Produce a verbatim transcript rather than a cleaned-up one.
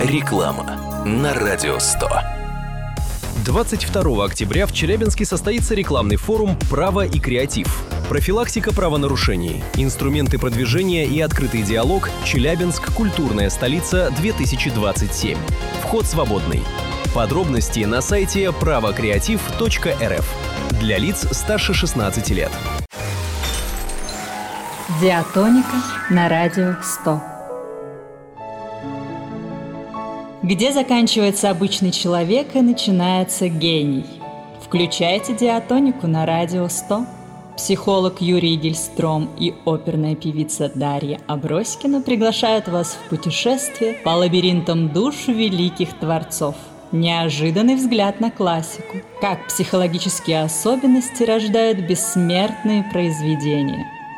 Реклама на Радио сто. двадцать второго октября в Челябинске состоится рекламный форум «Право и креатив». Профилактика правонарушений, инструменты продвижения и открытый диалог. Челябинск. Культурная столица-две тысячи двадцать семь. Вход свободный. Подробности на сайте право креатив точка эр эф. Для лиц старше шестнадцати лет. Диатоника на Радио сто. Где заканчивается обычный человек и начинается гений? Включайте диатонику на Радио сто. Психолог Юрий Гильстром и оперная певица Дарья Аброськина приглашают вас в путешествие по лабиринтам душ великих творцов. Неожиданный взгляд на классику. Как психологические особенности рождают бессмертные произведения.